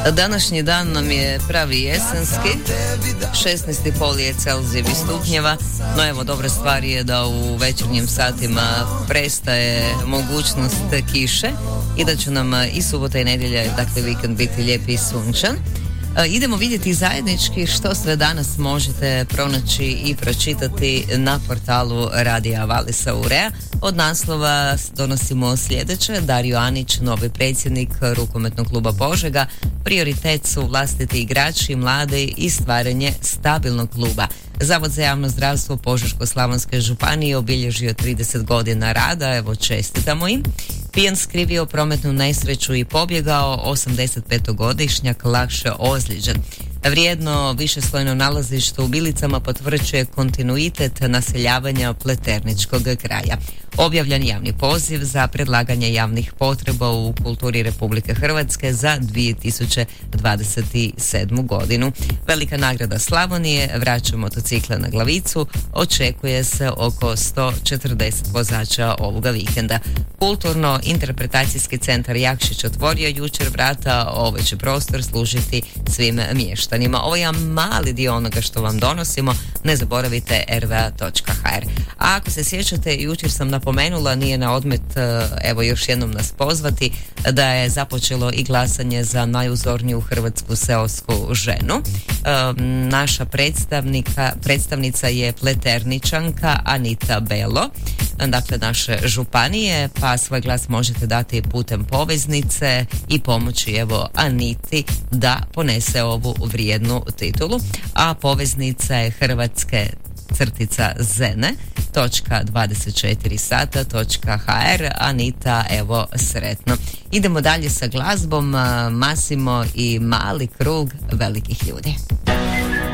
Današnji dan nam je pravi jesenski, 16,5 je Celzijevih stupnjeva, no evo dobra stvar je da u večernjim satima prestaje mogućnost kiše i da će nam i subota i nedjelja, dakle vikend, biti lijep i sunčan. Idemo vidjeti zajednički što sve danas možete pronaći i pročitati na portalu Radija Valisa Urea. Od naslova donosimo sljedeće: Dario Anić, novi predsjednik rukometnog kluba Požega, prioritet su vlastiti igrači, mladi i stvaranje stabilnog kluba. Zavod za javno zdravstvo Požeško-slavonske županije obilježio 30 godina rada, evo čestitamo im. Pijan skrivio prometnu nesreću i pobjegao, 85-godišnjak lakše ozlijeđen. Vrijedno višeslojno nalazište u Bilicama potvrđuje kontinuitet naseljavanja Pleterničkog kraja. Objavljen javni poziv za predlaganje javnih potreba u kulturi Republike Hrvatske za 2027. godinu. Velika nagrada Slavonije vraća motocikle na Glavicu, očekuje se oko 140 vozača ovoga vikenda. Kulturno-interpretacijski centar Jakšić otvorio jučer vrata, ovaj će prostor služiti svim mještanima. Ovo je mali dio onoga što vam donosimo, ne zaboravite rva.hr. A ako se sjećate, jučer sam napomenula, nije na odmet evo još jednom nas pozvati, da je započelo i glasanje za najuzorniju hrvatsku seosku ženu. Naša predstavnica je Pleterničanka Anita Belo, dakle naše županije, pa svoj glas možete dati putem poveznice i pomoći evo Aniti da ponese ovu vrijednu titulu, a poveznica je hrvatske-zene.24sata.hr. Anita, evo sretno. Idemo dalje sa glazbom, Massimo i Mali krug velikih ljudi.